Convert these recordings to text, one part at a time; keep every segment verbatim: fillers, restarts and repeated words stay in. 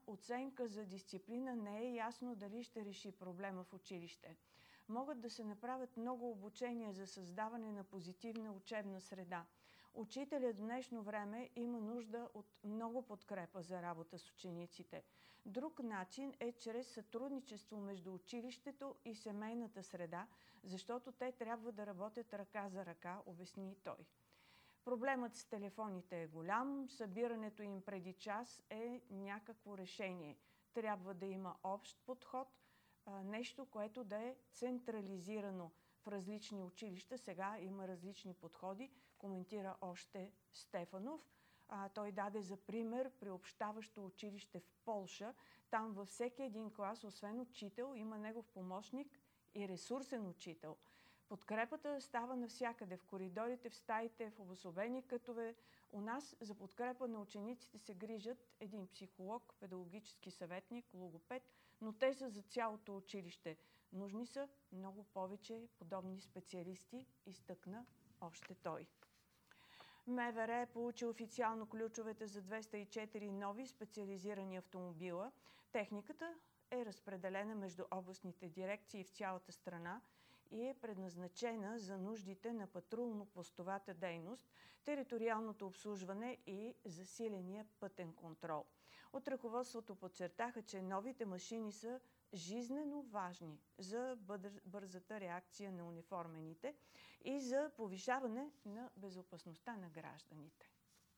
оценка за дисциплина не е ясно дали ще реши проблема в училище. Могат да се направят много обучения за създаване на позитивна учебна среда. Учителят в днешно време има нужда от много подкрепа за работа с учениците. Друг начин е чрез сътрудничество между училището и семейната среда, защото те трябва да работят ръка за ръка, обясни той. Проблемът с телефоните е голям, събирането им преди час е някакво решение. Трябва да има общ подход, нещо, което да е централизирано в различни училища. Сега има различни подходи, коментира още Стефанов. А, той даде за пример приобщаващо училище в Полша. Там във всеки един клас, освен учител, има негов помощник и ресурсен учител. Подкрепата става навсякъде, в коридорите, в стаите, в обособени кътове. У нас за подкрепа на учениците се грижат един психолог, педагогически съветник, логопед, но те са за цялото училище. Нужни са много повече подобни специалисти, изтъкна още той. МВР получи официално ключовете за двеста и четири нови специализирани автомобила. Техниката е разпределена между областните дирекции в цялата страна и е предназначена за нуждите на патрулно-постовата дейност, териториалното обслужване и засиления пътен контрол. От ръководството подчертаха, че новите машини са жизнено важни за бързата реакция на униформените и за повишаване на безопасността на гражданите.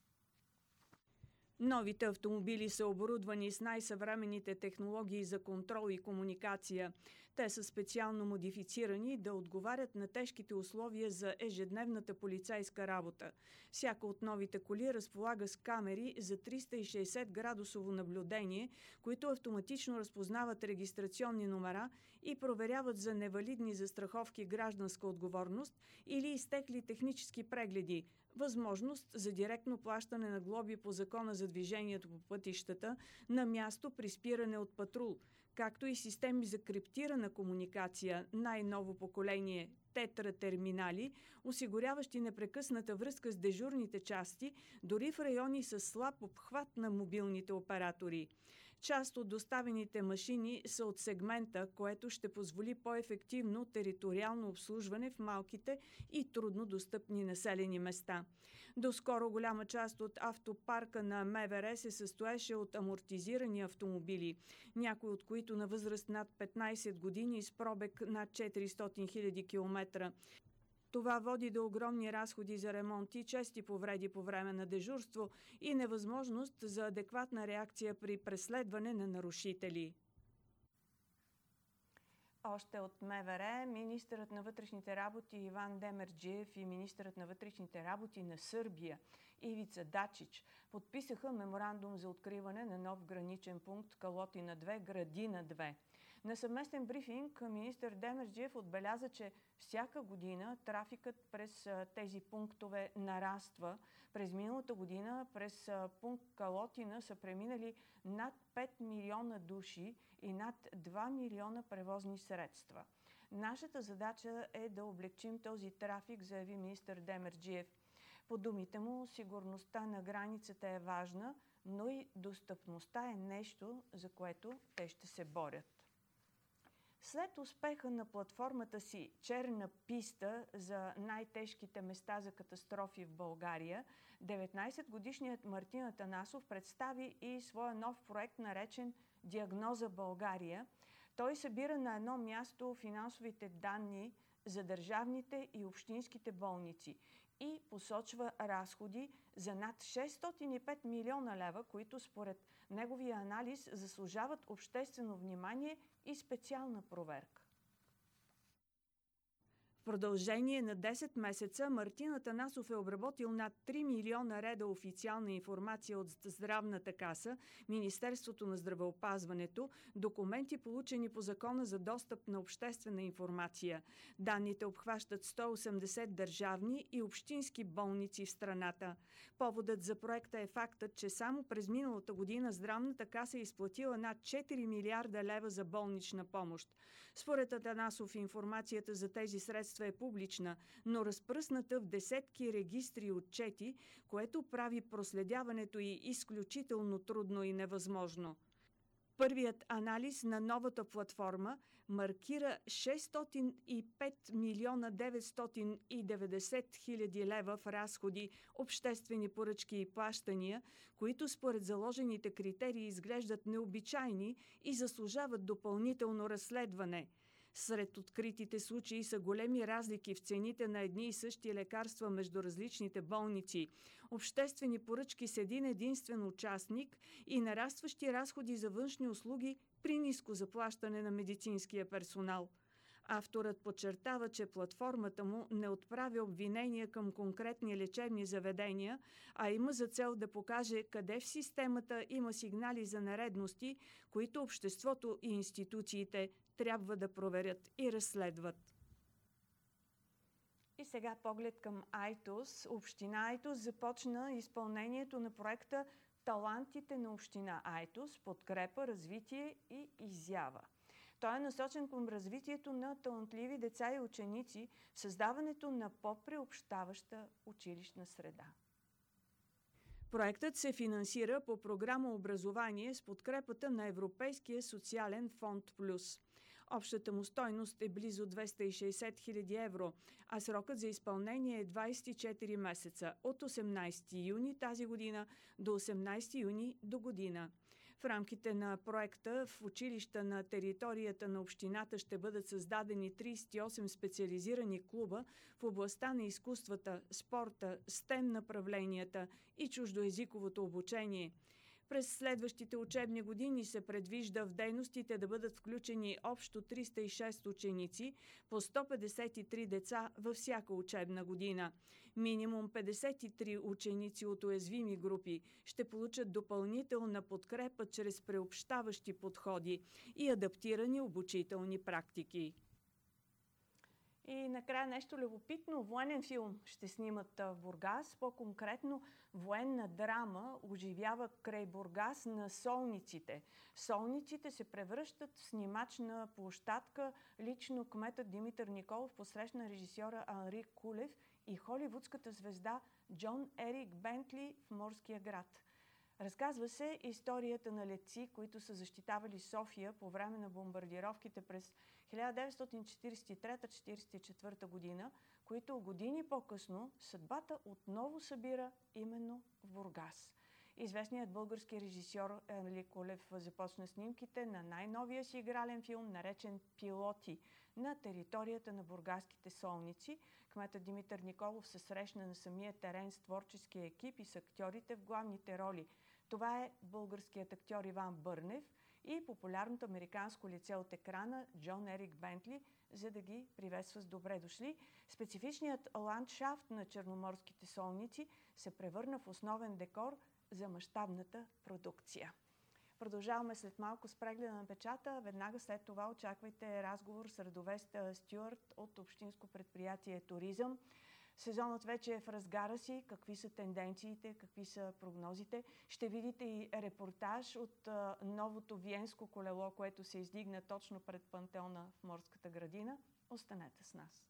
Новите автомобили са оборудвани с най-съвременните технологии за контрол и комуникация. Те са специално модифицирани да отговарят на тежките условия за ежедневната полицейска работа. Всяка от новите коли разполага с камери за триста и шейсет градусово наблюдение, които автоматично разпознават регистрационни номера и проверяват за невалидни застраховки гражданска отговорност или изтекли технически прегледи, възможност за директно плащане на глоби по Закона за движението по пътищата на място при спиране от патрул, както и системи за криптирана комуникация, най-ново поколение тетратерминали, осигуряващи непрекъсната връзка с дежурните части, дори в райони с слаб обхват на мобилните оператори. Част от доставените машини са от сегмента, което ще позволи по-ефективно териториално обслужване в малките и трудно достъпни населени места. Доскоро голяма част от автопарка на МВР се състоеше от амортизирани автомобили, някои от които на възраст над петнайсет години с пробег над четиристотин хиляди километра. Това води до огромни разходи за ремонт и чести повреди по време на дежурство и невъзможност за адекватна реакция при преследване на нарушители. Още от МВР, министърът на вътрешните работи Иван Демерджиев и министърът на вътрешните работи на Сърбия Ивица Дачич подписаха меморандум за откриване на нов граничен пункт Калотина две, Градина две. На съвместен брифинг министър Демерджиев отбеляза, че всяка година трафикът през тези пунктове нараства. През миналата година през пункт Калотина са преминали над пет милиона души и над два милиона превозни средства. Нашата задача е да облегчим този трафик, заяви министър Демерджиев. По думите му, сигурността на границата е важна, но и достъпността е нещо, за което те ще се борят. След успеха на платформата си Черна писта за най-тежките места за катастрофи в България, деветнайсетгодишният Мартин Атанасов представи и своя нов проект, наречен Диагноза България. Той събира на едно място финансовите данни за държавните и общинските болници и посочва разходи за над шестстотин и пет милиона лева, които според неговия анализ заслужават обществено внимание и специална проверка. В продължение на десет месеца Мартин Атанасов е обработил над три милиона реда официална информация от Здравната каса, Министерството на здравеопазването, документи получени по Закона за достъп на обществена информация. Данните обхващат сто и осемдесет държавни и общински болници в страната. Поводът за проекта е фактът, че само през миналата година Здравната каса е изплатила над четири милиарда лева за болнична помощ. Според Атанасов информацията за тези средства е публична, но разпръсната в десетки регистри и отчети, което прави проследяването й изключително трудно и невъзможно. Първият анализ на новата платформа маркира шестстотин и пет милиона деветстотин и деветдесет хиляди лева в разходи, обществени поръчки и плащания, които според заложените критерии изглеждат необичайни и заслужават допълнително разследване. Сред откритите случаи са големи разлики в цените на едни и същи лекарства между различните болници, обществени поръчки с един единствен участник и нарастващи разходи за външни услуги при ниско заплащане на медицинския персонал. Авторът подчертава, че платформата му не отправя обвинения към конкретни лечебни заведения, а има за цел да покаже къде в системата има сигнали за нередности, които обществото и институциите трябва да проверят и разследват. И сега поглед към Айтос. Община Айтос започна изпълнението на проекта Талантите на община Айтос – подкрепа, развитие и изява. Той е насочен към развитието на талантливи деца и ученици в създаването на по-приобщаваща училищна среда. Проектът се финансира по програма Образование с подкрепата на Европейския социален фонд Плюс. Общата му стойност е близо двеста и шейсет хиляди евро, а срокът за изпълнение е двадесет и четири месеца от осемнадесети юни тази година до осемнадесети юни до година. В рамките на проекта в училища на територията на общината ще бъдат създадени тридесет и осем специализирани клуба в областта на изкуствата, спорта, стем направленията и чуждоезиковото обучение. През следващите учебни години се предвижда в дейностите да бъдат включени общо триста и шест ученици, по сто петдесет и три деца във всяка учебна година. Минимум петдесет и три ученици от уязвими групи ще получат допълнителна подкрепа чрез преобщаващи подходи и адаптирани обучителни практики. И накрая нещо любопитно. Военен филм ще снимат в Бургас. По-конкретно военна драма оживява край Бургас на Солниците. Солниците се превръщат в снимачна площадка. Лично кметът Димитър Николов посрещна режисьора Анри Кулев и холивудската звезда Джон Ерик Бентли в морския град. Разказва се историята на летци, които са защитавали София по време на бомбардировките през хиляда деветстотин четиридесет и трета - четиридесет и четвърта година, които години по-късно съдбата отново събира именно в Бургас. Известният български режисьор Анри Кулев започна снимките на най-новия си игрален филм, наречен «Пилоти», на територията на бургаските Солници. Кметът Димитър Николов се срещна на самия терен с творческия екип и с актьорите в главните роли. Това е българският актьор Иван Бърнев и популярното американско лице от екрана Джон Ерик Бентли, за да ги приветства с добре дошли. Специфичният ландшафт на черноморските Солници се превърна в основен декор за мащабната продукция. Продължаваме след малко с прегледа на печата. Веднага след това очаквайте разговор с Радовест Стюарт от Общинско предприятие Туризъм. Сезонът вече е в разгара си. Какви са тенденциите, какви са прогнозите? Ще видите и репортаж от а, новото виенско колело, което се издигна точно пред пантеона в Морската градина. Останете с нас.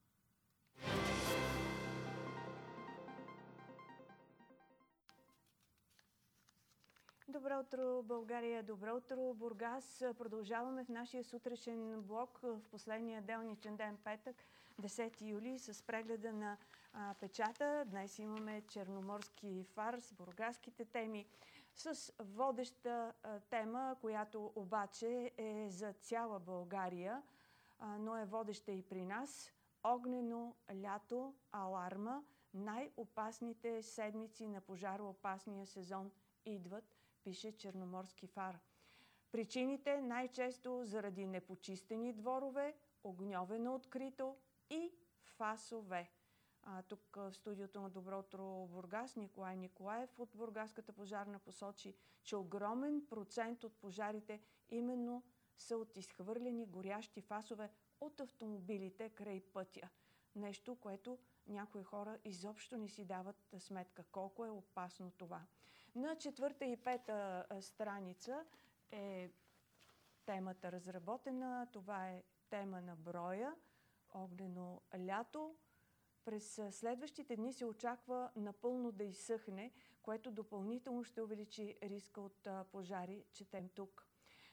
Добро утро, България! Добро утро, Бургас! Продължаваме в нашия сутрешен блок в последния делничен ден, петък, десети юли, с прегледа на а, печата. Днес имаме черноморски фар с бургаските теми, с водеща а, тема, която обаче е за цяла България, а, но е водеща и при нас. Огнено лято, аларма, най-опасните седмици на пожароопасния сезон идват, пише Черноморски фар. Причините най-често заради непочистени дворове, огньове на открито и фасове. А, тук в студиото на Добро утро Бургас Николай Николаев от Бургаската пожарна посочи, че огромен процент от пожарите именно са от изхвърлени горящи фасове от автомобилите край пътя. Нещо, което някои хора изобщо не си дават сметка колко е опасно това. На четвърта и пета страница е темата разработена. Това е тема на броя. Огнено лято. През следващите дни се очаква напълно да изсъхне, което допълнително ще увеличи риска от пожари, четем тук.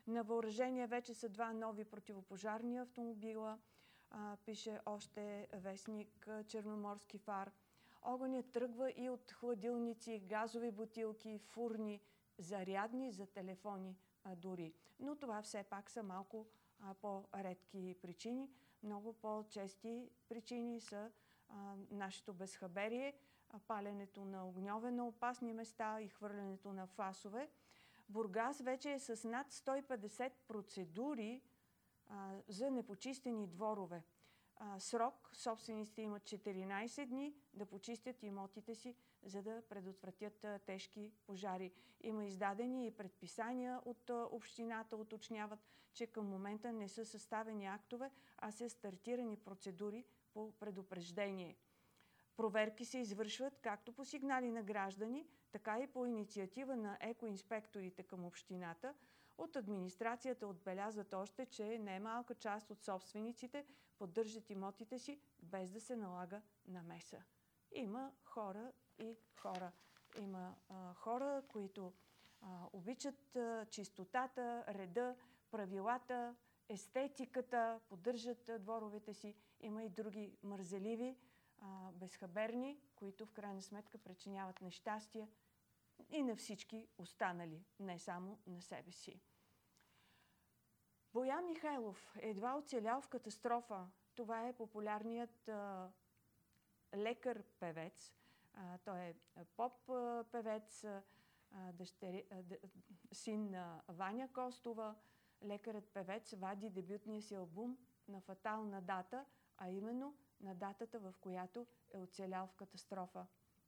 На въоръжение вече са два нови противопожарни автомобила, а, пише още вестник Черноморски фар. Огънят тръгва и от хладилници, газови бутилки, фурни, зарядни за телефони а, дори. Но това все пак са малко а, по-редки причини. Много по-чести причини са а, нашето безхаберие, а, паленето на огньове на опасни места и хвърлянето на фасове. Бургас вече е с над сто и петдесет процедури а, за непочистени дворове. А, срок собствениците имат четиринайсет дни да почистят имотите си, за да предотвратят а, тежки пожари. Има издадени и предписания от а, общината, уточняват, че към момента не са съставени актове, а са стартирани процедури по предупреждение. Проверки се извършват както по сигнали на граждани, така и по инициатива на екоинспекторите към общината. От администрацията отбелязват още, че немалка част от собствениците поддържат имотите си без да се налага намеса. Има хора и хора. Има а, хора, които а, обичат а, чистотата, реда, правилата, естетиката, поддържат а, дворовете си. Има и други мързеливи, а, безхаберни, които в крайна сметка причиняват нещастия и на всички останали, не само на себе си. Боян Михайлов едва оцелял в катастрофа. Това е популярният а, лекар-певец. А, той е поп-певец, а, дъщери, а, д, син на Ваня Костова. Лекарът-певец вади дебютния си албум на фатална дата, а именно на датата, в която е оцелял в катастрофа.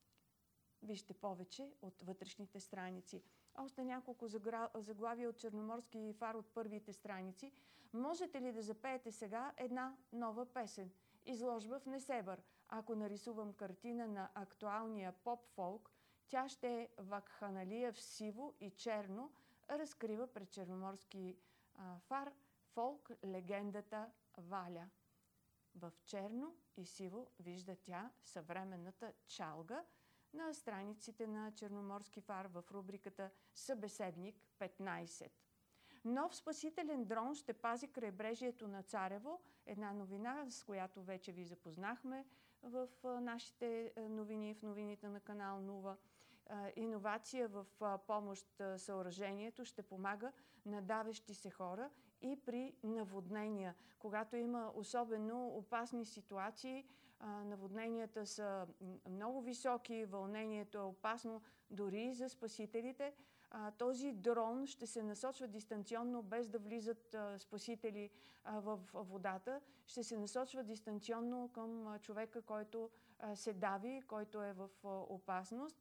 Вижте повече от вътрешните страници. Още няколко заглавия от Черноморски фар от първите страници. Можете ли да запеете сега една нова песен? Изложба в Несебър. Ако нарисувам картина на актуалния поп-фолк, тя ще е вакханалия в сиво и черно, разкрива пред Черноморски а, фар фолк легендата Валя. В черно и сиво вижда тя съвременната чалга на страниците на Черноморски фар в рубриката Събеседник петнайсет. Нов спасителен дрон ще пази крайбрежието на Царево. Една новина, с която вече ви запознахме в нашите новини, в новините на канал Нова. Иновация в помощ съоръжението ще помага на давещи се хора и при наводнения. Когато има особено опасни ситуации, наводненията са много високи, вълнението е опасно дори за спасителите, този дрон ще се насочва дистанционно, без да влизат спасители в водата. Ще се насочва дистанционно към човека, който се дави, който е в опасност.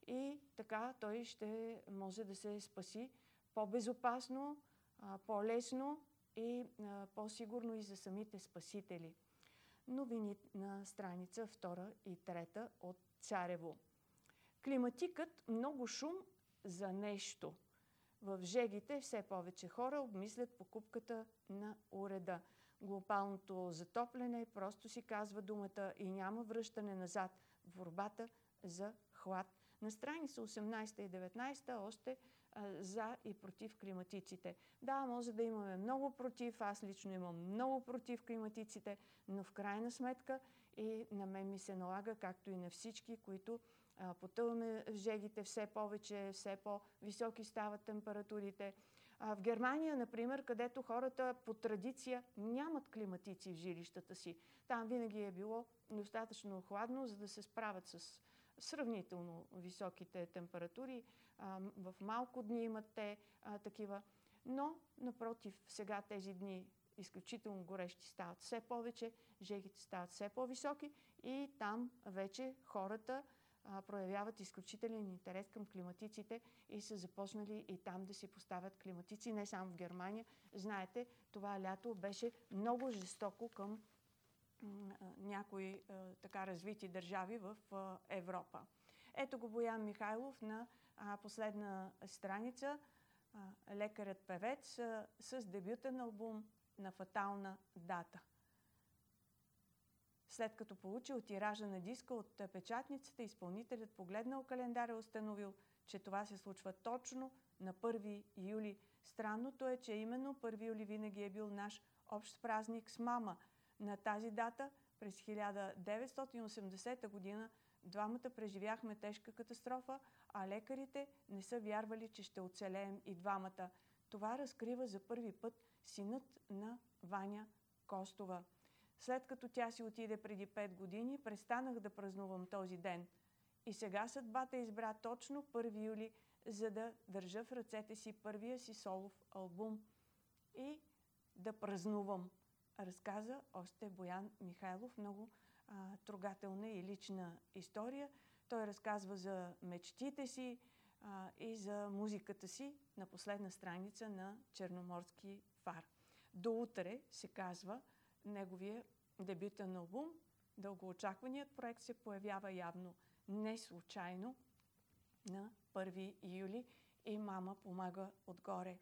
И така той ще може да се спаси по-безопасно, по-лесно и по-сигурно и за самите спасители. Новини на страница втора и трета от Царево. Климатикът много шум за нещо. В жегите все повече хора обмислят покупката на уреда. Глобалното затопляне просто си казва думата и няма връщане назад в борбата за хлад. На страница осемнайсета и деветнайсета още а, за и против климатиците. Да, може да имаме много против, аз лично имам много против климатиците, но в крайна сметка и на мен ми се налага, както и на всички, които а, потъваме в жегите все повече, все по-високи стават температурите. А, в Германия, например, където хората по традиция нямат климатици в жилищата си, там винаги е било достатъчно хладно, за да се справят с сравнително високите температури. А, в малко дни имат те а, такива. Но, напротив, сега тези дни изключително горещи стават все повече, жегите стават все по-високи и там вече хората а, проявяват изключителен интерес към климатиците и са започнали и там да си поставят климатици, не само в Германия. Знаете, това лято беше много жестоко към някои а, така развити държави в а, Европа. Ето го Боян Михайлов на а, последна страница, а, лекарът-певец а, с дебютен албум на фатална дата. След като получил тиража на диска от печатницата, изпълнителят погледнал календар и установил, че това се случва точно на първи юли Странното е, че именно първи юли винаги е бил наш общ празник с мама. На тази дата през хиляда деветстотин и осемдесета година двамата преживяхме тежка катастрофа, а лекарите не са вярвали, че ще оцелеем и двамата. Това разкрива за първи път синът на Ваня Костова. След като тя си отиде преди пет години, престанах да празнувам този ден. И сега съдбата избра точно първи юли, за да държа в ръцете си първия си солов албум и да празнувам, разказа още Боян Михайлов. Много а, трогателна и лична история. Той разказва за мечтите си а, и за музиката си на последна страница на Черноморски фар. До утре се казва неговия дебютен албум. Дългоочакваният проект се появява явно не случайно на първи юли и мама помага отгоре.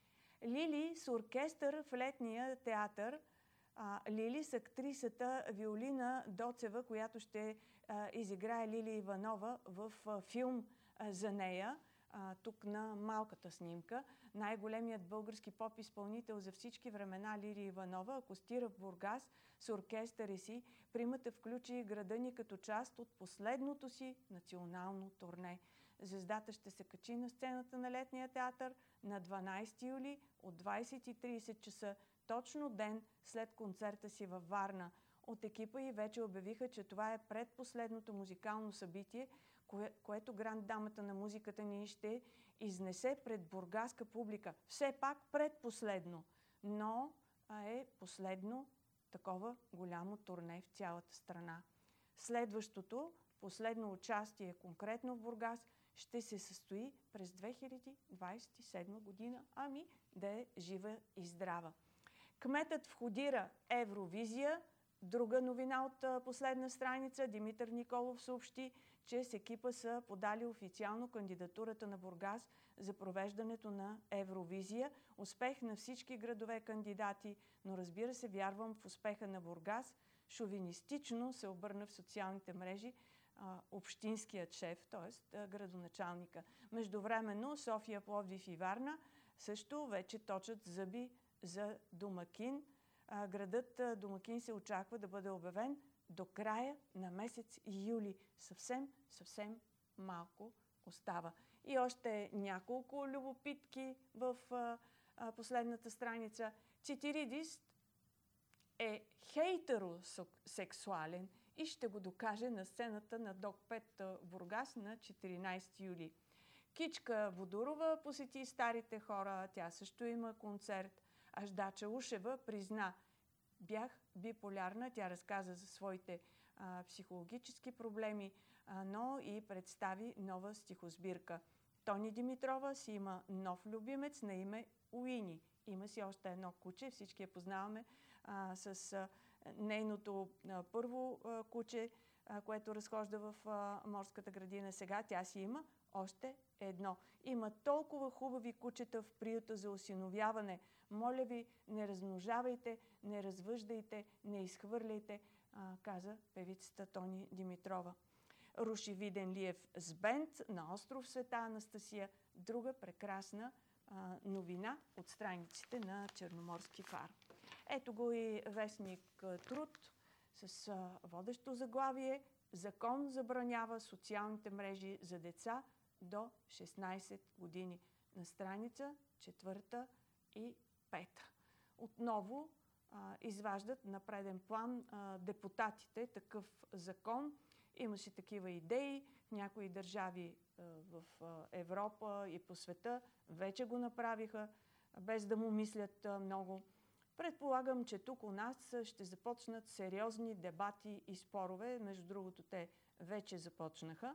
Лили с оркестър в летния театър. А, Лили с актрисата Виолина Доцева, която ще а, изиграе Лили Иванова в а, филм а, за нея. А, тук на малката снимка. Най-големият български поп-изпълнител за всички времена Лили Иванова акостира в Бургас с оркестъра си. Примата включи града ни като част от последното си национално турне. Звездата ще се качи на сцената на летния театър на дванадесети юли от двадесет и тридесет часа, точно ден след концерта си във Варна. От екипа ѝ вече обявиха, че това е предпоследното музикално събитие, кое, което гранд дамата на музиката ни ще изнесе пред бургаска публика. Все пак предпоследно, но е последно такова голямо турне в цялата страна. Следващото, последно участие конкретно в Бургас, ще се състои през две хиляди двадесет и седма година, ами да е жива и здрава. Кметът входира Евровизия. Друга новина от последна страница. Димитър Николов съобщи, че с екипа са подали официално кандидатурата на Бургас за провеждането на Евровизия. Успех на всички градове кандидати, но разбира се, вярвам в успеха на Бургас. Шовинистично се обърна в социалните мрежи а, общинският шеф, т.е. градоначалника. Междувременно София, Пловдив и Варна също вече точат зъби за домакин. А, градът а, домакин се очаква да бъде обявен до края на месец юли. Съвсем, съвсем малко остава. И още няколко любопитки в а, а, последната страница. Цитиридис е хейтеросексуален и ще го докаже на сцената на Док пет Бургас на четиринадесети юли. Кичка Водорова посети старите хора, тя също има концерт. Аждача Ушева призна: бях биполярна, тя разказа за своите а, психологически проблеми, а, но и представи нова стихосбирка. Тони Димитрова си има нов любимец на име Уини. Има си още едно куче, всички я познаваме а, с а, нейното а, първо а, куче, а, което разхожда в а, морската градина. Сега тя си има още едно. Има толкова хубави кучета в приюта за осиновяване. Моля ви, не размножавайте, не развъждайте, не изхвърляйте, а, каза певицата Тони Димитрова. Руши Виденлиев с бенд на остров Света Анастасия. Друга прекрасна а, новина от страниците на Черноморски фар. Ето го и вестник Труд с а, водещо заглавие: Закон забранява социалните мрежи за деца до шестнадесет години. На страница четвърта и пета. Отново а, изваждат на преден план а, депутатите такъв закон. Имаше такива идеи в някои държави а, в а, Европа и по света. Вече го направиха, без да му мислят а, много. Предполагам, че тук у нас ще започнат сериозни дебати и спорове. Между другото, те вече започнаха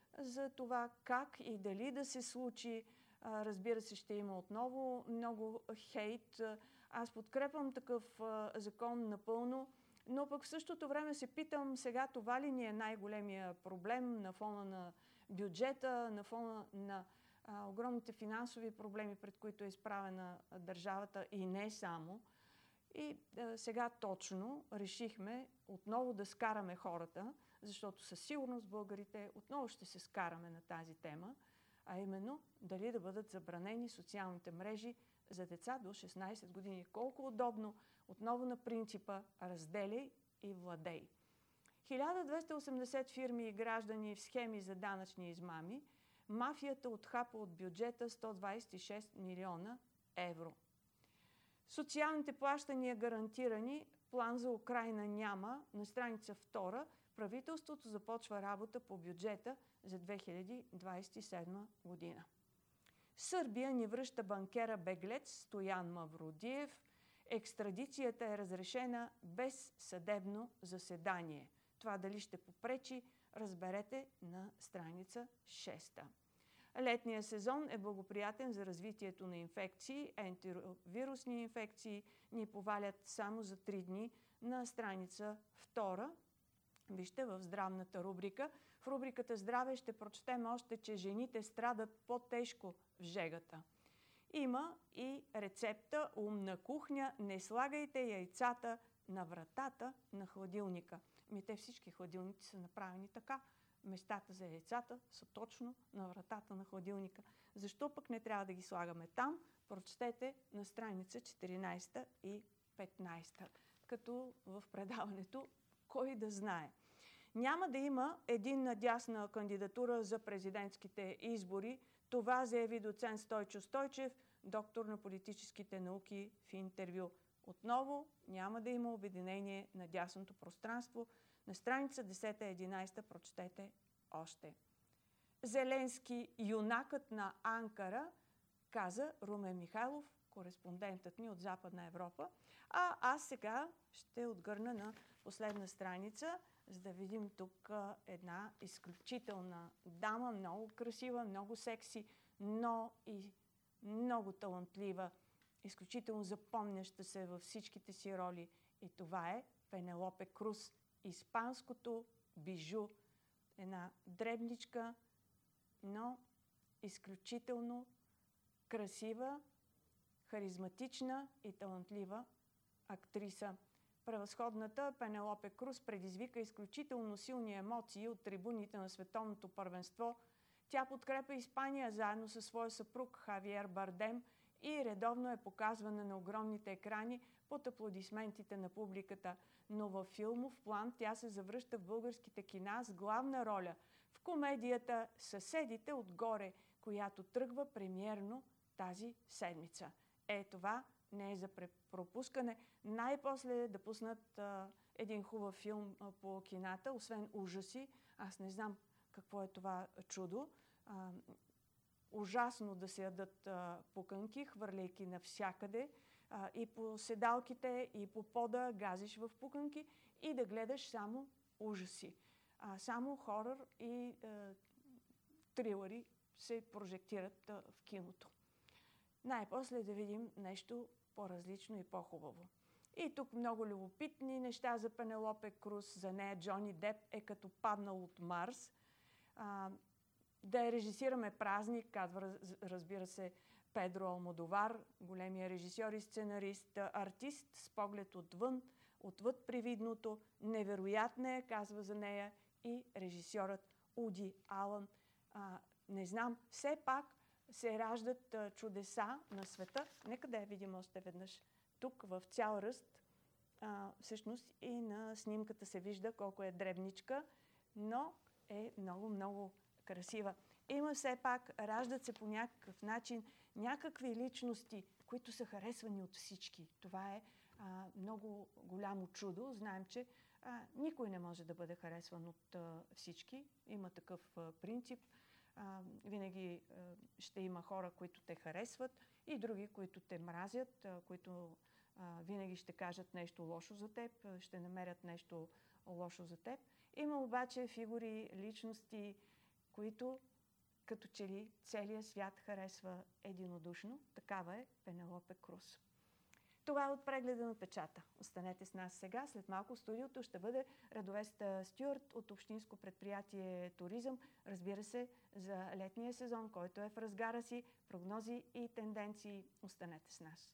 за това как и дали да се случи. Разбира се, ще има отново много хейт. Аз подкрепям такъв закон напълно, но пък в същото време се питам сега, това ли ни е най-големия проблем на фона на бюджета, на фона на а, огромните финансови проблеми, пред които е изправена държавата и не само. И а, сега точно решихме отново да скараме хората, защото със сигурност българите отново ще се скараме на тази тема, а именно дали да бъдат забранени социалните мрежи за деца до шестнайсет години. Колко удобно, отново на принципа разделяй и владей. хиляда двеста и осемдесет фирми и граждани в схеми за данъчни измами, мафията отхапа от бюджета сто двайсет и шест милиона евро. Социалните плащания гарантирани, план за Украйна няма. На страница втора правителството започва работа по бюджета за две хиляди двайсет и седма година. Сърбия ни връща банкера беглец Стоян Мавродиев. Екстрадицията е разрешена без съдебно заседание. Това дали ще попречи, разберете на страница шеста. Летният сезон е благоприятен за развитието на инфекции. Ентировирусни инфекции ни повалят само за три дни на страница втора. Вижте в здравната рубрика. В рубриката Здраве ще прочетем още, че жените страдат по-тежко в жегата. Има и рецепта умна кухня. Не слагайте яйцата на вратата на хладилника. Ми те всички хладилници са направени така. Местата за яйцата са точно на вратата на хладилника. Защо пък не трябва да ги слагаме там? Прочетете на страница четиринайсета и петнайсета. Като в предаването Кой да знае. Няма да има единна дясна кандидатура за президентските избори. Това заяви доцент Стойчо Стойчев, доктор на политическите науки, в интервю. Отново няма да има обединение на дясното пространство. На страница десета и единайсета прочетете още. Зеленски, юнакът на Анкара, каза Румен Михайлов, кореспондентът ни от Западна Европа. А аз сега ще отгърна на последна страница, за да видим тук една изключителна дама, много красива, много секси, но и много талантлива, изключително запомняща се във всичките си роли. И това е Пенелопе Круз, испанското бижу. Една дребничка, но изключително красива, харизматична и талантлива актриса. Превъзходната Пенелопе Круз предизвика изключително силни емоции от трибуните на световното първенство. Тя подкрепя Испания заедно със своя съпруг Хавиер Бардем и редовно е показвана на огромните екрани под аплодисментите на публиката. Но във филмов план тя се завръща в българските кина с главна роля в комедията «Съседите отгоре», която тръгва премиерно тази седмица. Е, това не е за пропускане. Най-после да пуснат а, един хубав филм а, по кината, освен ужаси. Аз не знам какво е това чудо. А, ужасно да се ядат а, пуканки, хвърляйки навсякъде. А, и по седалките, и по пода газиш в пуканки и да гледаш само ужаси. А, само хорър и а, трилъри се прожектират а, в киното. Най-после да видим нещо по-различно и по-хубаво. И тук много любопитни неща за Пенелопе Круз. За нея Джони Деп е като паднал от Марс. А, да я режисираме празник, казва, разбира се, Педро Алмодовар, големия режисьор и сценарист, артист с поглед отвън, отвъд привидното, невероятна е, казва за нея и режисьорът Уди Алън. А, не знам, все пак се раждат а, чудеса на света. Нека да я видим още веднъж. Тук в цял ръст, а, всъщност и на снимката се вижда колко е дребничка, но е много-много красива. Има все пак, раждат се по някакъв начин някакви личности, които са харесвани от всички. Това е а, много голямо чудо. Знаем, че а, никой не може да бъде харесван от а, всички. Има такъв а, принцип. А, винаги а, ще има хора, които те харесват и други, които те мразят, а, които а, винаги ще кажат нещо лошо за теб, ще намерят нещо лошо за теб. Има обаче фигури, личности, които като че ли целият свят харесва единодушно. Такава е Пенелопе Круз. Това е от прегледа на печата. Останете с нас сега. След малко в студиото ще бъде Радовеста Стюарт от Общинско предприятие Туризъм. Разбира се, за летния сезон, който е в разгара си, прогнози и тенденции. Останете с нас.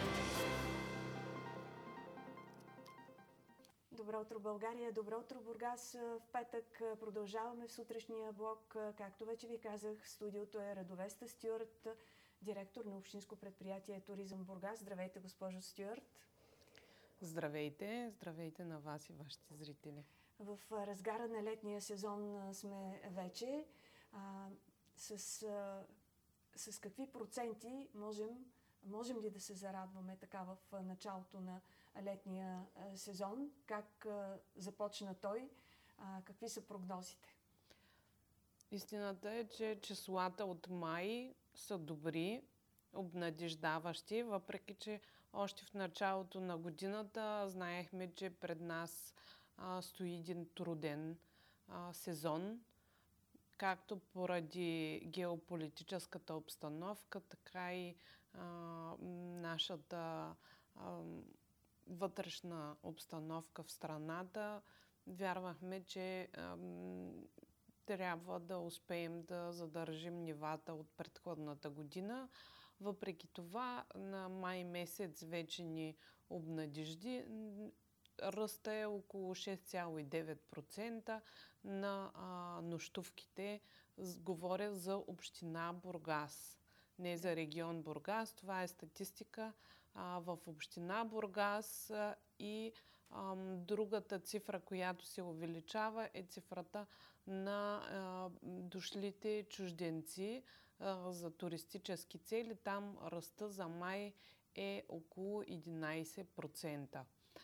Добро утро, България! Добро утро, Бургас! В петък продължаваме в сутрешния блок. Както вече ви казах, в студиото е Радовеста Стюарт. директор на Общинско предприятие Туризъм Бургас. Здравейте, госпожо Стюарт. Здравейте, здравейте на вас и вашите зрители. В разгара на летния сезон сме вече. А, с, а, с какви проценти можем, можем ли да се зарадваме така в началото на летния а, сезон? Как а, започна той? А, какви са прогнозите? Истината е, че числата от май са добри, обнадеждаващи, въпреки че още в началото на годината знаехме, че пред нас а, стои един труден а, сезон, както поради геополитическата обстановка, така и а, нашата а, вътрешна обстановка в страната. Вярвахме, че а, трябва да успеем да задържим нивата от предходната година. Въпреки това, на май месец вече ни обнадежди. Ръста е около шест цяло и девет процента на а, нощувките. Говоря за община Бургас, не за регион Бургас. Това е статистика а, в община Бургас а, и а, другата цифра, която се увеличава, е цифрата на а, дошлите чужденци а, за туристически цели. Там ръста за май е около единайсет процента.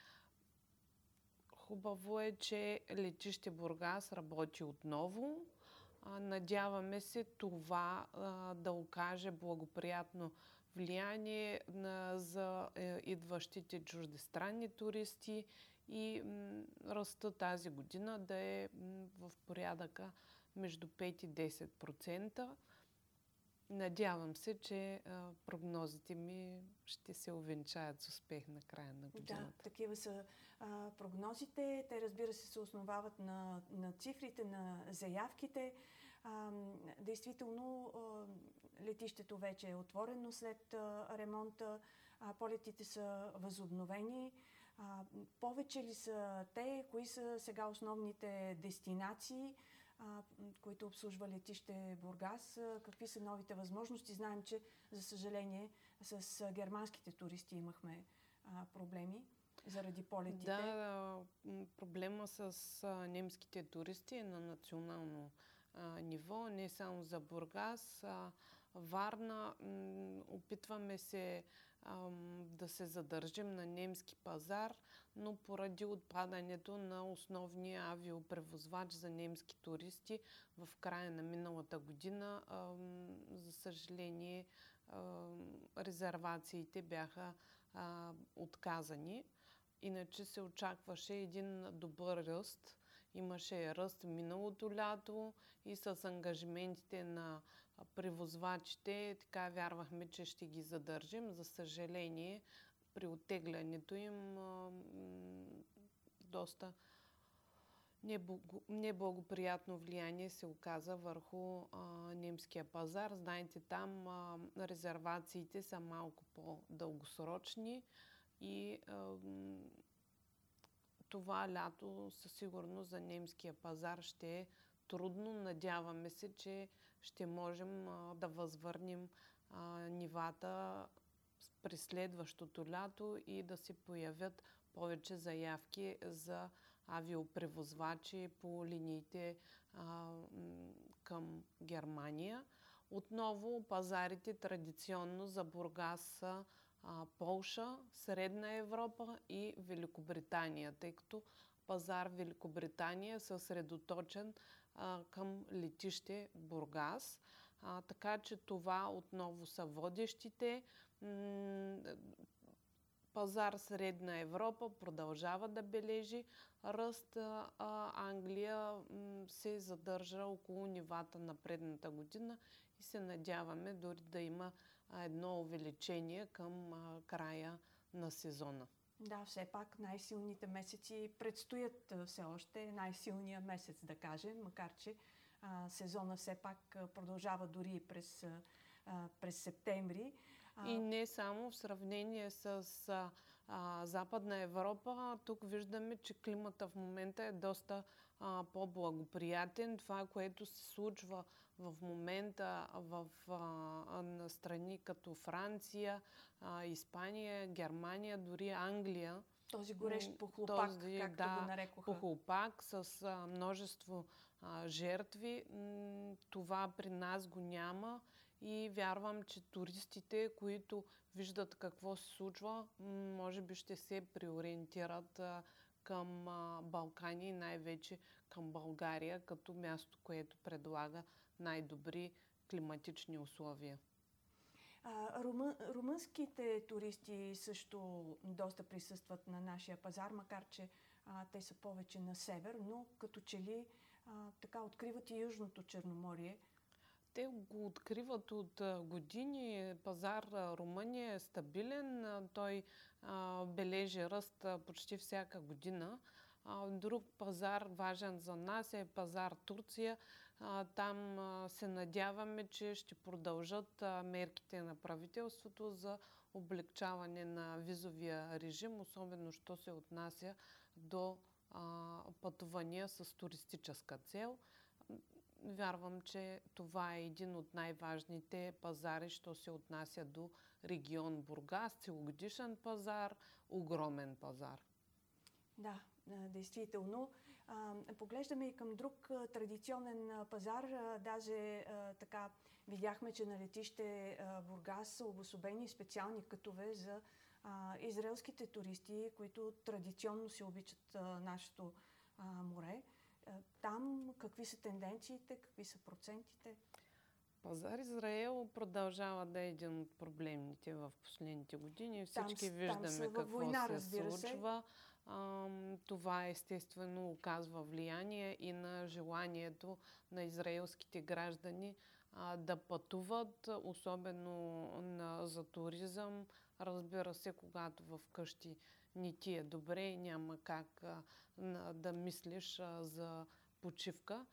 Хубаво е, че летище Бургас работи отново. Надяваме се това а, да окаже благоприятно влияние на, за е, идващите чуждестранни туристи и м, ръста тази година да е м, в порядъка между пет и десет процента. Надявам се, че а, прогнозите ми ще се увенчаят с успех на края на годината. Да, такива са а, прогнозите. Те, разбира се, се основават на, на цифрите, на заявките. А, действително, а, летището вече е отворено след а, ремонта. А, полетите са възобновени. А, повече ли са те? Кои са сега основните дестинации, а, които обслужва летище Бургас? А, какви са новите възможности? Знаем, че, за съжаление, с германските туристи имахме а, проблеми заради полетите. Да, проблема с а, немските туристи е на национално а, ниво, не само за Бургас. А, Варна, м, опитваме се а, да се задържим на немски пазар, но поради отпадането на основния авиопревозвач за немски туристи в края на миналата година, а, за съжаление, а, резервациите бяха а, отказани. Иначе се очакваше един добър ръст. Имаше ръст миналото лято и с ангажиментите на превозвачите, така вярвахме, че ще ги задържим. За съжаление, при оттеглянето им а, доста неблагоприятно влияние се оказа върху а, немския пазар. Знаете, там а, резервациите са малко по-дългосрочни и а, това лято със сигурност за немския пазар ще е трудно. Надяваме се, че ще можем а, да възвърнем а, нивата през следващото лято и да се появят повече заявки за авиопревозвачи по линиите а, към Германия. Отново пазарите традиционно за Бургас са а, Полша, Средна Европа и Великобритания, тъй като пазар Великобритания е съсредоточен а, към летище Бургас. А, така че това отново са водещите. М- Пазар Средна Европа продължава да бележи ръст. А, Англия м, се задържа около нивата на предната година и се надяваме дори да има а, едно увеличение към а, края на сезона. Да, все пак най-силните месеци предстоят все още. Най-силният месец, да кажем, макар че а, сезона все пак продължава дори през, а, през септември. И не само в сравнение с а, Западна Европа. Тук виждаме, че климата в момента е доста а, по-благоприятен. Това, което се случва В момента в а, на страни като Франция, а, Испания, Германия, дори Англия, Този горещ похлупак, този, както да, го нарекоха. похлупак с а, множество а, жертви. М, Това при нас го няма и вярвам, че туристите, които виждат какво се случва, м, може би ще се преориентират а, към а, Балкани и най-вече към България, като място, което предлага най-добри климатични условия. А, румън, румънските туристи също доста присъстват на нашия пазар, макар че а, те са повече на север, но като че ли а, така откриват и Южното Черноморие. Те го откриват от а, години. Пазар а, Румъния е стабилен. А, Той а, бележи ръст а, почти всяка година. А, Друг пазар важен за нас е пазар Турция. А, Там а, се надяваме, че ще продължат а, мерките на правителството за облегчаване на визовия режим, особено що се отнася до а, пътувания с туристическа цел. Вярвам, че това е един от най-важните пазари, що се отнася до регион Бургас, целогодишен пазар, огромен пазар. Да, а, действително. А, поглеждаме и към друг а, традиционен а, пазар. А, даже а, така видяхме, че на летище а, Бургас са обособени специални кътове за а, израелските туристи, които традиционно си обичат а, нашето а, море. А, Там какви са тенденциите, какви са процентите? Пазар Израел продължава да е един от проблемните в последните години. Там, Всички с- там виждаме са във какво война, се разбира се. случва. Ам, Това естествено оказва влияние и на желанието на израелските граждани а, да пътуват, особено на, за туризъм. Разбира се, когато в къщи не ти е добре и няма как а, на- да мислиш а, за почивка.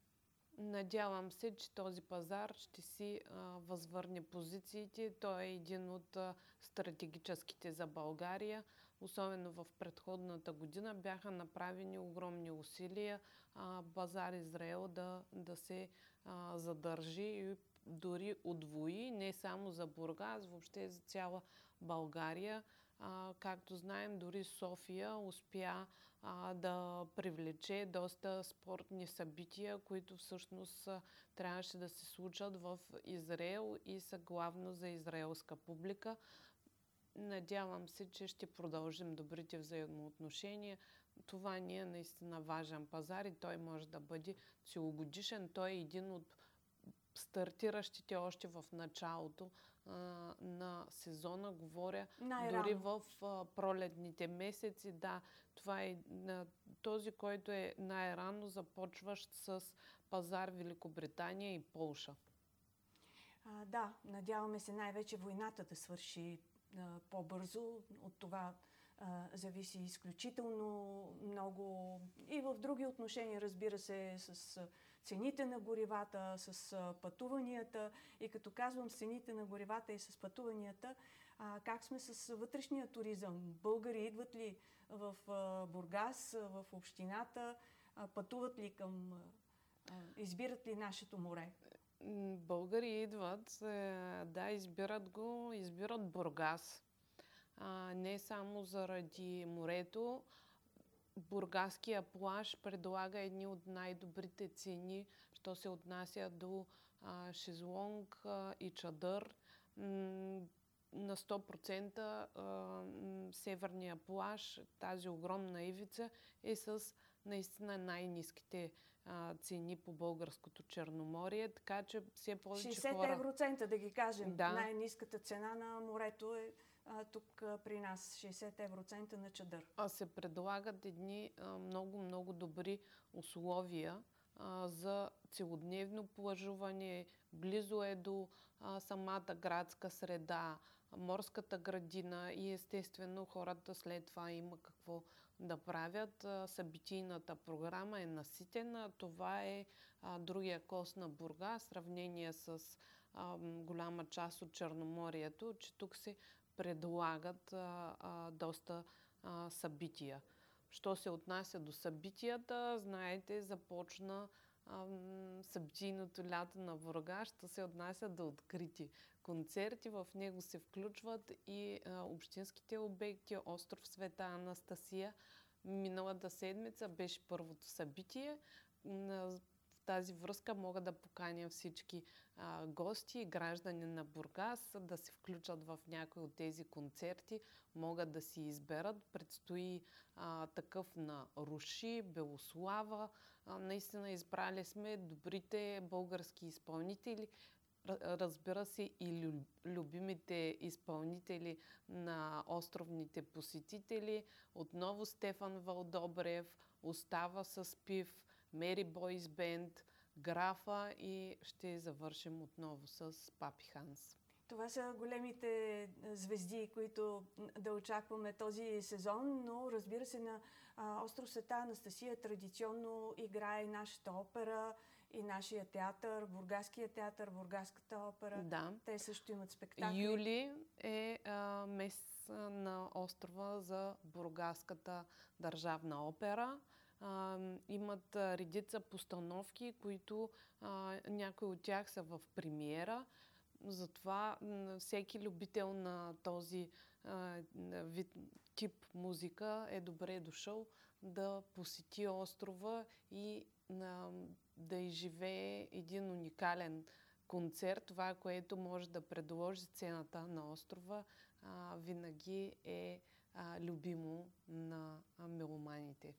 Надявам се, че този пазар ще си а, възвърне позициите. Той е един от а, стратегическите за България. Особено в предходната година бяха направени огромни усилия а, пазар Израел да, да се а, задържи и дори удвои, не само за Бургас, въобще за цяла България. А, както знаем, дори София успя а, да привлече доста спортни събития, които всъщност а, трябваше да се случат в Израел и са главно за израелска публика. Надявам се, че ще продължим добрите взаимоотношения. Това ни е наистина важен пазар и той може да бъде целогодишен. Той е един от стартиращите още в началото а, на сезона. Говоря Най-рано. дори в а, пролетните месеци. Да, това е а, този, който е най-рано започващ с пазар Великобритания и Полша. А, да, надяваме се най-вече войната да свърши а, по-бързо. От това а, зависи изключително много и в други отношения, разбира се, с а, цените на горивата, с а, пътуванията. И като казвам с цените на горивата и с пътуванията, а, как сме с вътрешния туризъм? Българи идват ли в а, Бургас, а, в общината? А, пътуват ли към... а, избират ли нашето море? М, Българи идват, е, да, избират го, избират Бургас. А, не само заради морето. Бургаския плаж предлага едни от най-добрите цени, що се отнася до а, шезлонг а, и чадър. М, на сто процента а, м, северния плаж, тази огромна ивица, е с наистина най-ниските а, цени по българското Черноморие, така че все повече шейсет хора... евроцента, да ги кажем. Да. Най-ниската цена на морето е а, тук а, при нас. шейсет евроцента на чадър. А се предлагат едни много-много добри условия а, за целодневно плажуване. Близо е до а, самата градска среда, морската градина и естествено хората след това има какво да правят. А, събитийната програма е наситена. Това е а, другия кост на Бургас, в сравнение с а, голяма част от Черноморието, че тук се предлагат а, а, доста а, събития. Що се отнася до събитията, знаете, започна ам, събитийното лято на Бургас, що се отнася до открити концерти. В него се включват и а, общинските обекти, остров Света Анастасия. Миналата седмица беше първото събитие. В тази връзка мога да поканя всички а, гости и граждани на Бургас да се включат в някои от тези концерти, могат да си изберат. Предстои а, такъв на Руши, Белослава. А, наистина избрали сме добрите български изпълнители. Разбира се, и любимите изпълнители на островните посетители. Отново Стефан Вълдобрев, Остава с пив, Мери Бойс Бенд, Графа и ще завършим отново с Папи Ханс. Това са големите звезди, които да очакваме този сезон, но разбира се на а, остров Света Анастасия традиционно играе и нашата опера, и нашия театър, Бургаския театър, Бургаската опера. Да. Те също имат спектакли. Юли е а, месец на острова за Бургаската държавна опера. А, имат а, редица постановки, които а, някои от тях са в премиера. Затова м, всеки любител на този а, вид, тип музика е добре дошъл да посети острова и а, да изживее един уникален концерт. Това, което може да предложи сцената на острова, а, винаги е а, любимо на а, меломаните.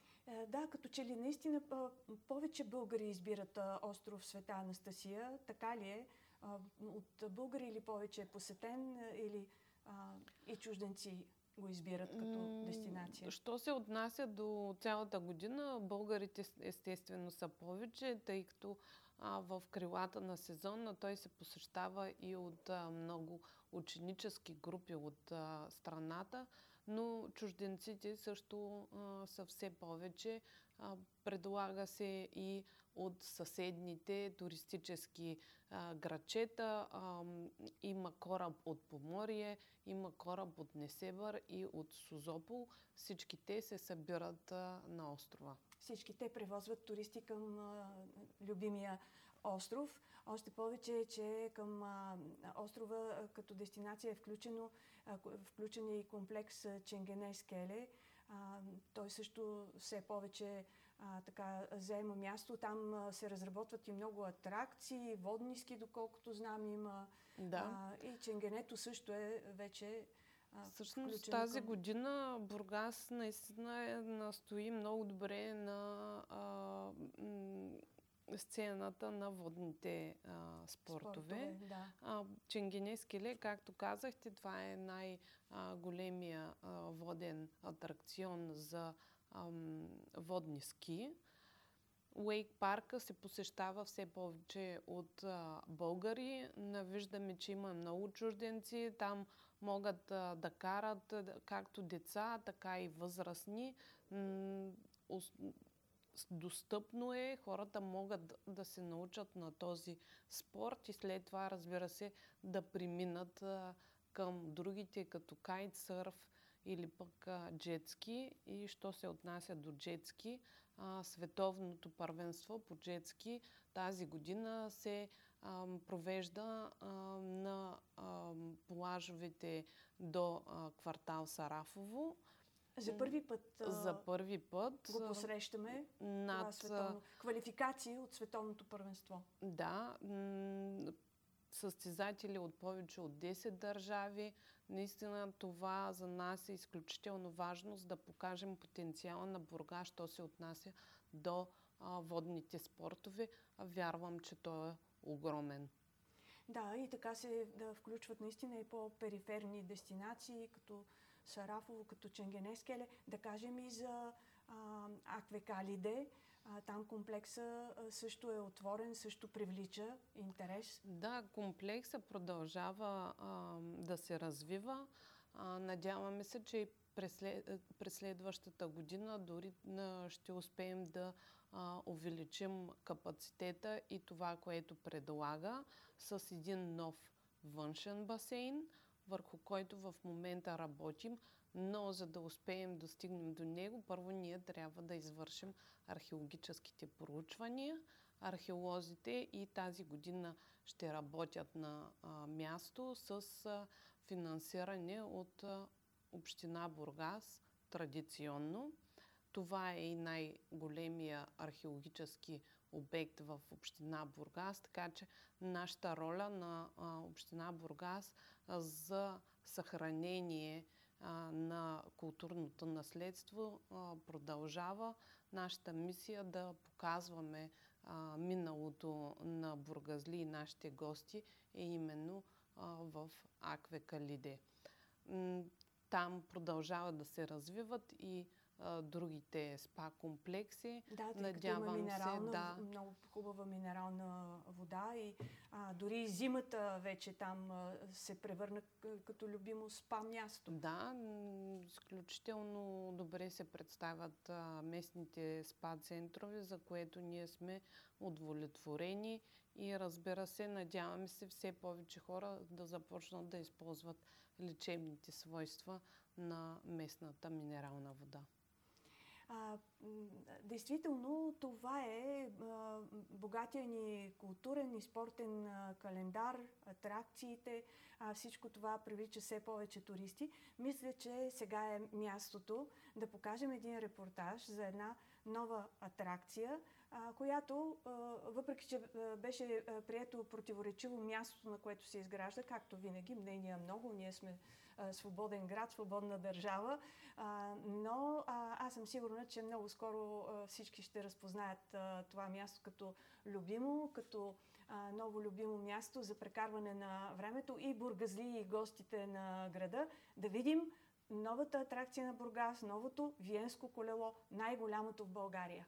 Да, като че ли наистина повече българи избират остров Света Анастасия, така ли е? От българи или повече е посетен, или а, и чужденци го избират като дестинация? Що се отнася до цялата година, българите естествено са повече, тъй като а, в крилата на сезона той се посещава и от а, много ученически групи от а, страната, но чужденците също а, са все повече. А, предлага се и от съседните туристически а, градчета. А, има кораб от Поморие, има кораб от Несебър и от Созопол. Всички те се събират а, на острова. Всички те превозват туристи към а, любимия остров. Още повече, че към а, острова а, като дестинация е включено, а, включен е и комплекс Ченгене Скеле. А, той също все повече а, така заема място. Там а, се разработват и много атракции, водни ски, доколкото знам, има. Да. А, и Ченгенето също е вече а, Всъщност тази към... година Бургас наистина настои много добре на а, м- сцената на водните а, спортове. спортове да. а, Ченгене Скеле, както казахте, това е най-големия воден атракцион за а, водни ски. Уейк парка се посещава все повече от а, българи. Виждаме, че има много чужденци. Там могат а, да карат както деца, така и възрастни. М- Достъпно е, хората могат да се научат на този спорт и след това, разбира се, да преминат а, към другите, като кайтсърф или пък а, джетски. И що се отнася до джетски, а, световното първенство по джетски тази година се а, провежда а, на а, плажовете до а, квартал Сарафово. За първи път, За първи път го посрещаме. Над... Световно... Квалификации от световното първенство. Да. М- състезатели от повече от десет държави. Наистина това за нас е изключително важно, за да покажем потенциала на Бургас, що се отнася до а, водните спортове. А вярвам, че той е огромен. Да, и така се да включват наистина и по-периферни дестинации, като Сарафово, като Ченгене Скеле, да кажем и за а, Аквекалиде. А, там комплекса а, също е отворен, също привлича интерес. Да, комплекса продължава а, да се развива. А, надяваме се, че през, през следващата година дори а, ще успеем да а, увеличим капацитета и това, което предлага, с един нов външен басейн. върху който в момента работим, но за да успеем да стигнем до него, първо ние трябва да извършим археологическите проучвания. Археолозите и тази година ще работят на а, място с а, финансиране от а, община Бургас традиционно. Това е и най-големия археологически обект в община Бургас, така че нашата роля на а, община Бургас а, за съхранение а, на културното наследство а, продължава. Нашата мисия да показваме а, миналото на бургазли и нашите гости е именно а, в Акве Калиде. М, Там продължават да се развиват и а, другите спа комплекси. Да, тъй като има Надявам се, минерална, да. много хубава минерална вода и а, дори зимата вече там а, се превърна к- като любимо спа място. Да, м, изключително добре се представят а, местните спа центрове, за което ние сме удовлетворени и разбира се, надяваме се все повече хора да започнат да използват лечебните свойства на местната минерална вода. А, м, действително, това е а, богатия ни културен и спортен а, календар, атракциите, а, всичко това привлича все повече туристи. Мисля, че сега е мястото да покажем един репортаж за една нова атракция, а, която, а, въпреки че а, беше а, прието противоречиво мястото, на което се изгражда, както винаги, мнения много, ние сме а, свободен град, свободна държава, а, но а, аз съм сигурна, че много скоро а, всички ще разпознаят а, това място като любимо, като а, ново любимо място за прекарване на времето и бургазли и гостите на града. Да видим новата атракция на Бургас, новото виенско колело, най-голямото в България.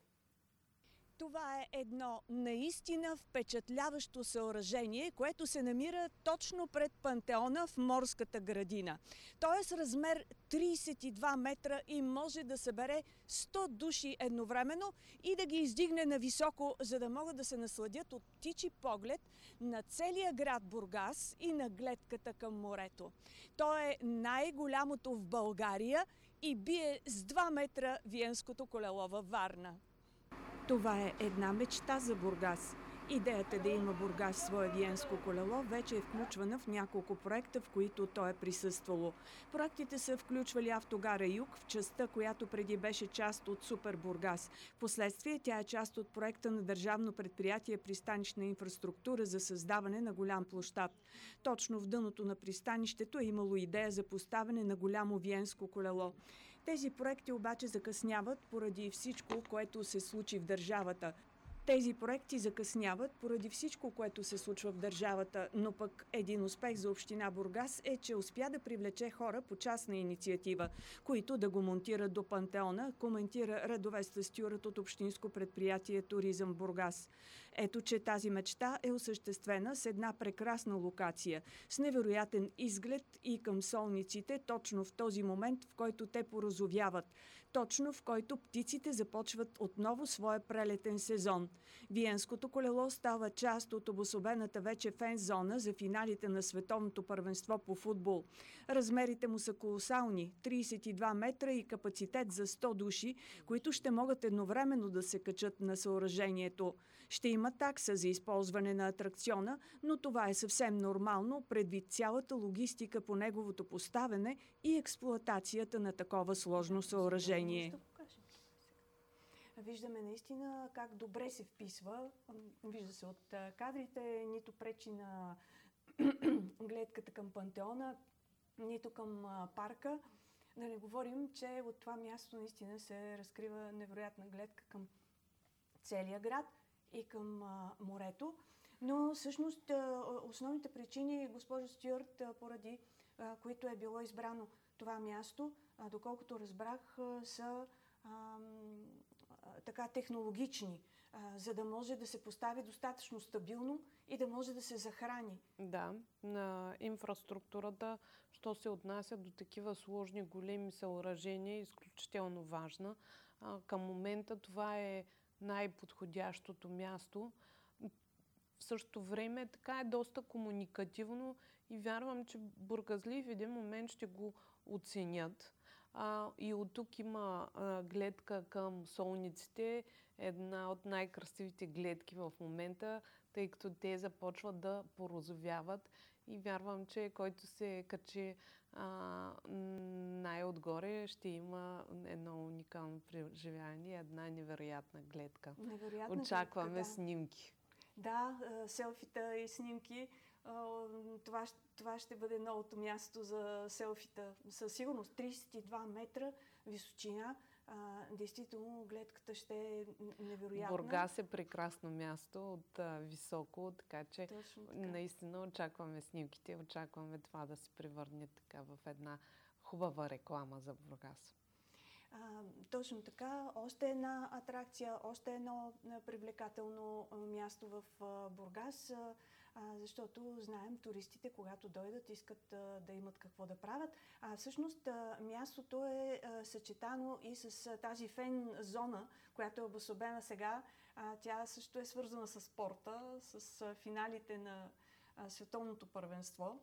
Това е едно наистина впечатляващо съоръжение, което се намира точно пред Пантеона в Морската градина. То е с размер трийсет и два метра и може да събере сто души едновременно и да ги издигне на високо, за да могат да се насладят от птичи поглед на целия град Бургас и на гледката към морето. То е най-голямото в България и бие с два метра виенското колело във Варна. Това е една мечта за Бургас. Идеята да има Бургас свое виенско колело вече е включвана в няколко проекта, в които то е присъствало. Проектите са включвали автогара Юг в частта, която преди беше част от Супер Бургас. Впоследствие тя е част от проекта на Държавно предприятие Пристанищна инфраструктура за създаване на голям площад. Точно в дъното на пристанището е имало идея за поставяне на голямо виенско колело. Тези проекти обаче закъсняват поради всичко, което се случи в държавата. Тези проекти закъсняват поради всичко, което се случва в държавата, но пък един успех за община Бургас е, че успя да привлече хора по частна инициатива, които да го монтират до Пантеона, коментира Радовеста Стюарт от общинско предприятие Туризъм Бургас. Ето, че тази мечта е осъществена с една прекрасна локация, с невероятен изглед и към солниците, точно в този момент, в който те порозовяват, точно в който птиците започват отново своя прелетен сезон. Виенското колело става част от обособената вече фен-зона за финалите на Световното първенство по футбол. Размерите му са колосални – трийсет и два метра и капацитет за сто души, които ще могат едновременно да се качат на съоръжението. Ще има такса за използване на атракциона, но това е съвсем нормално предвид цялата логистика по неговото поставяне и експлоатацията на такова сложно съоръжение. Виждаме наистина как добре се вписва. Вижда се от кадрите, нито пречи на гледката към Пантеона, нито към парка. Да не говорим, че от това място наистина се разкрива невероятна гледка към целия град и към а, морето. Но всъщност а, основните причини, госпожо Стюарт, а, поради а, които е било избрано това място, а, доколкото разбрах, а, са а, а, така технологични, а, за да може да се постави достатъчно стабилно и да може да се захрани. Да, на инфраструктурата, що се отнася до такива сложни, големи съоръжения, е изключително важна. А, към момента това е най-подходящото място. В същото време така е доста комуникативно и вярвам, че бургазли в един момент ще го оценят. А, и от тук има а, гледка към солниците, една от най-красивите гледки в момента, тъй като те започват да порозовяват и вярвам, че който се качи а, най-отгоре, ще има едно уникално преживяване, една невероятна гледка. Невероятна Очакваме гледка, да. снимки. Да, селфита и снимки. Това, това ще бъде новото място за селфита. Със сигурност тридесет и два метра височина. А, действително гледката ще е невероятна. Бургас е прекрасно място от а, високо, така че така. наистина очакваме снимките, очакваме това да се превърне така в една хубава реклама за Бургас. А, точно така. Още една атракция, още едно привлекателно място в Бургас, а, защото знаем, туристите, когато дойдат, искат а, да имат какво да правят. А всъщност а, мястото е а, съчетано и с а, тази фен зона, която е обособена сега. А, тя също е свързана с спорта, с а, финалите на а, световното първенство.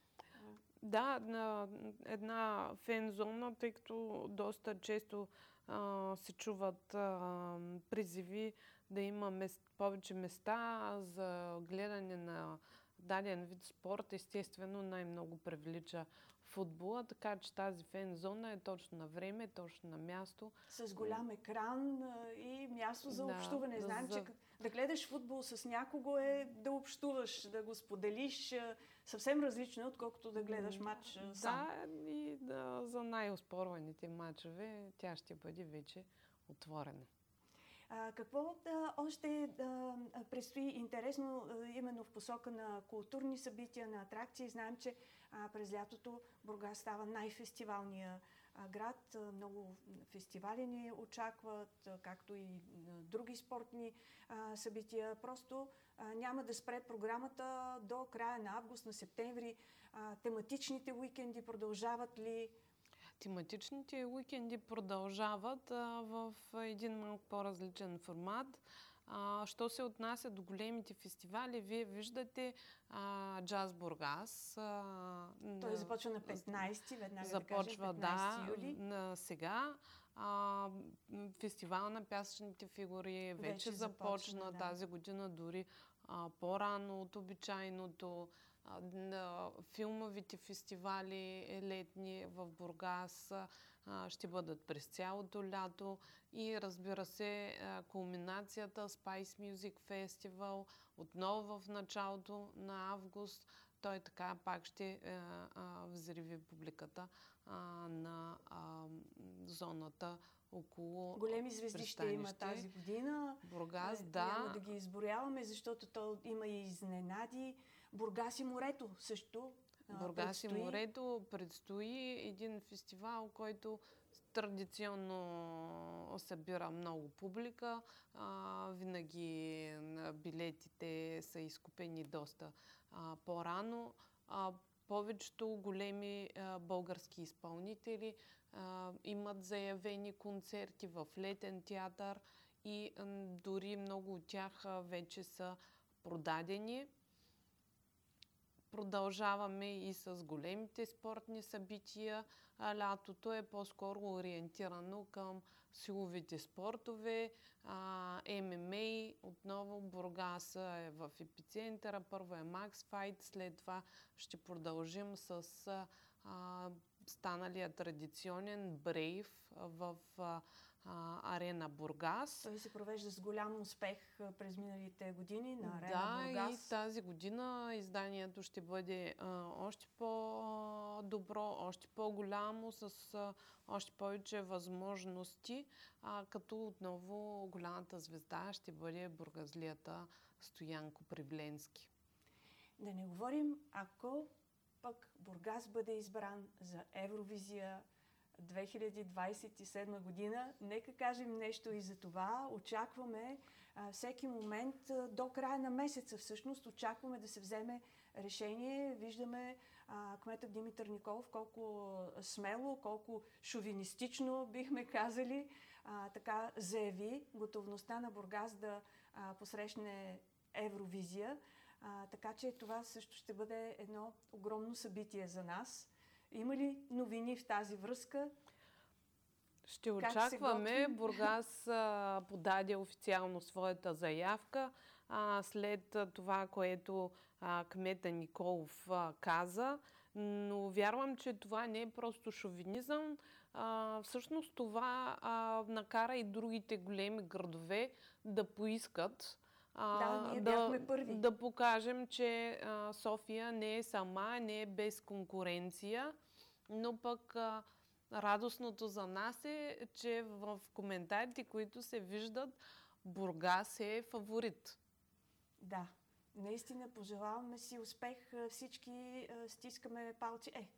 Да, на една фен зона, тъй като доста често а, се чуват а, призиви да има мест, повече места за гледане на даден вид спорт. Естествено, най-много привлича футбола, така че тази фен зона е точно на време, точно на място. С голям екран а, и място за да, общуване. Знаем, за... че да гледаш футбол с някого е да общуваш, да го споделиш. Съвсем различно е, отколкото да гледаш матч сам. Да, и да, за най-оспорваните матчове тя ще бъде вече отворена. А, какво да, още да, предстои интересно а, именно в посока на културни събития, на атракции? Знаем, че а, през лятото Бургас става най-фестивалния а, град. А, много фестивали ни очакват, а, както и а, други спортни а, събития. Просто а, няма да спре програмата до края на август, на септември. А, тематичните уикенди продължават ли? Тематичните уикенди продължават а, в един малко по-различен формат. А, що се отнася до големите фестивали, вие виждате а, Джаз Бургас. А, Той на, започва на петнайсети, веднага започва, да кажем, да, юли. На сега. А, фестивал на пясъчните фигури вече, вече започна, започна да. Тази година, дори а, по-рано от обичайното. На филмовите фестивали летни в Бургас а, ще бъдат през цялото лято и разбира се кулминацията Spice Music Festival отново в началото на август. Той така пак ще а, а, взриви публиката а, на а, зоната около големи звезди ще има тази година. Бургас, е, да. Няма да ги изброяваме, защото то има и изненади. Бургас и морето също Бургас предстои. и морето предстои един фестивал, който традиционно събира много публика. А, винаги билетите са изкупени доста а, по-рано. А, повечето големи а, български изпълнители а, имат заявени концерти в летен театър и а, дори много от тях а, вече са продадени. Продължаваме и с големите спортни събития. Лятото е по-скоро ориентирано към силовите спортове. Ем Ем Ей, отново Бургас е в епицентъра. Първо е Макс Файт, след това ще продължим с а, станалия традиционен Брейв в а, Арена Бургас. Той се провежда с голям успех през миналите години на Арена да, Бургас. И тази година изданието ще бъде а, още по-добро, още по-голямо, с а, още повече възможности, а, като отново голямата звезда ще бъде бургазлията Стоянко Привленски. Да не говорим, ако пък Бургас бъде избран за Евровизия две хиляди двадесет и седма година. Нека кажем нещо и за това. Очакваме а, всеки момент а, до края на месеца всъщност очакваме да се вземе решение. Виждаме а, кметът Димитър Николов колко смело, колко шовинистично бихме казали, а, така заяви готовността на Бургас да а, посрещне Евровизия. А, така че това също ще бъде едно огромно събитие за нас. Има ли новини в тази връзка? Ще очакваме. Бургас а, подаде официално своята заявка а, след а, това, което а, кмета Николов а, каза. Но вярвам, че това не е просто шовинизъм. А, всъщност това а, накара и другите големи градове да поискат. А, Да, ние да, бяхме първи. Да покажем, че а, София не е сама, не е без конкуренция, но пък а, радостното за нас е, че в коментарите, които се виждат, Бургас е фаворит. Да, наистина пожелаваме си успех. Всички стискаме палци. Е,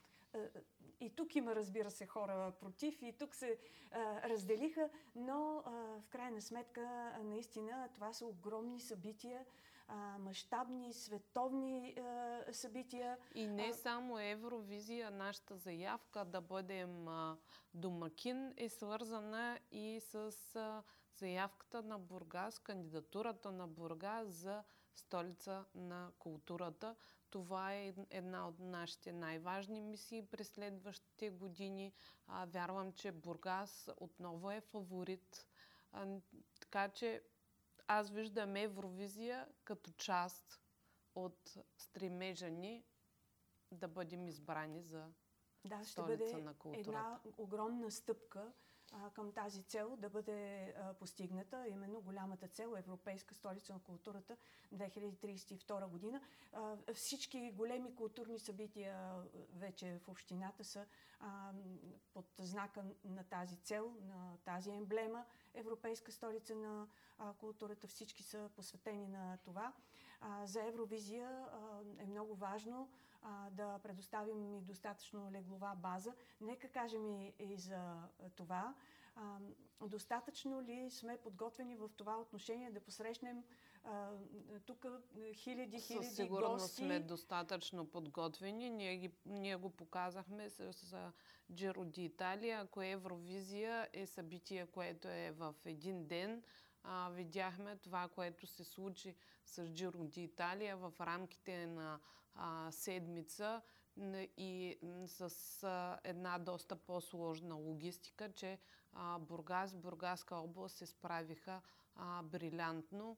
и тук има, разбира се, хора против, и тук се разделиха, но в крайна сметка наистина това са огромни събития, мащабни, световни събития. И не само Евровизия, нашата заявка да бъдем домакин е свързана и с заявката на Бургас, кандидатурата на Бургас за столица на културата. Това е една от нашите най-важни мисии през следващите години. А, вярвам, че Бургас отново е фаворит. А, така че аз виждам Евровизия като част от стремежа ни да бъдем избрани за да, ще столица бъде на културата. Една огромна стъпка а, към тази цел да бъде а, постигната, именно голямата цел Европейска столица на културата две хиляди тридесет и втора година. А, всички големи културни събития вече в общината са а, под знака на тази цел, на тази емблема Европейска столица на а, културата. Всички са посветени на това. А, за Евровизия а, е много важно а, да предоставим и достатъчно леглова база. Нека кажем и, и за това. А, достатъчно ли сме подготвени в това отношение да посрещнем а, тук хиляди, хиляди гости? Със сигурност сме достатъчно подготвени. Ние, ги, ние го показахме с, с Giro d'Italia. Ако Евровизия е събитие, което е в един ден, а, видяхме това, което се случи с Giro d'Italia в рамките на а, седмица и с а, една доста по-сложна логистика, че а, Бургас, Бургаска област се справиха а, брилянтно.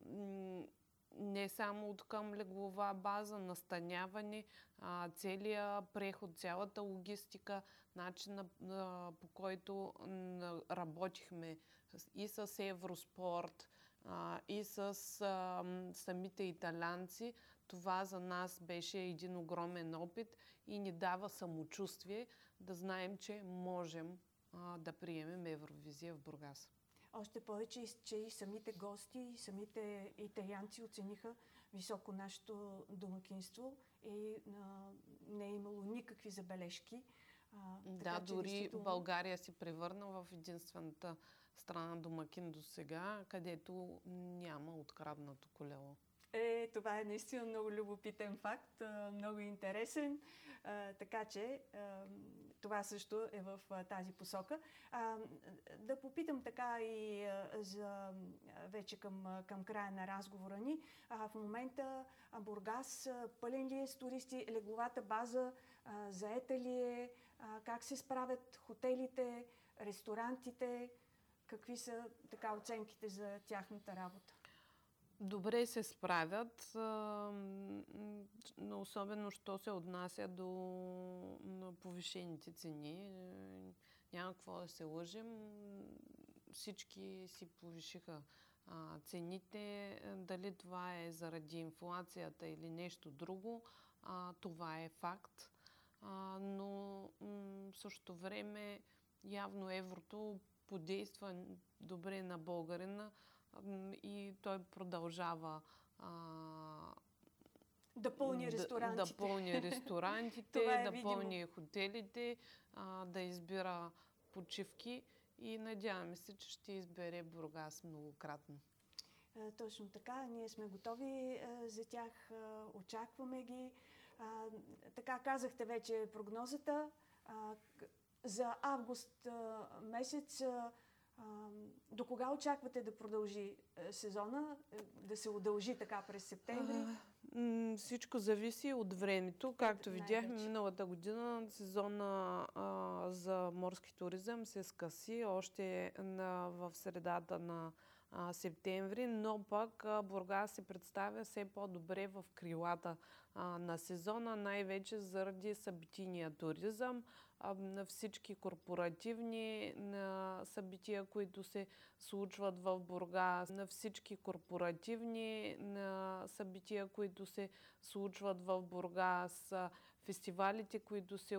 Не само от към леглова база, настаняване, а, целият преход, цялата логистика, начина а, по който а, работихме и с Евроспорт, а, и с а, самите италианци. Това за нас беше един огромен опит и ни дава самочувствие да знаем, че можем а, да приемем Евровизия в Бургас. Още повече, че и самите гости, и самите италианци оцениха високо нашето домакинство и а, не е имало никакви забележки. А, да, така, дори действително... България се превърна в единствената страна домакин до сега, където няма откраднато колело. Е, това е наистина много любопитен факт, много интересен, така че това също е в тази посока. Да попитам така и за вече към, към края на разговора ни. В момента Бургас пълен ли е с туристи, легловата база заета ли е, как се справят хотелите, ресторантите, какви са така оценките за тяхната работа? Добре се справят, но особено що се отнася до повишените цени. Няма какво да се лъжим. Всички си повишиха цените. Дали това е заради инфлацията или нещо друго, това е факт. Но в същото време явно еврото подейства добре на българина, и той продължава а, да пълни ресторантите, да, да, пълни ресторантите е да видимо. пълни хотелите, а, да избира почивки и надяваме се, че ще избере Бургас многократно. А, точно така. Ние сме готови а, за тях. А, очакваме ги. А, така казахте вече прогнозата. А, за август а, месец а, до кога очаквате да продължи сезона, да се удължи така през септември? М, Всичко зависи от времето. Както видяхме, Най-вече. миналата година сезона а, за морски туризъм се скъси още на, в средата на а, септември, но пък а, Бургас се представя все по-добре в крилата а, на сезона, най-вече заради събитийния туризъм, а, на всички корпоративни на събития, които се случват в Бургас, на всички корпоративни на събития, които се случват в Бургас, а, фестивалите, които се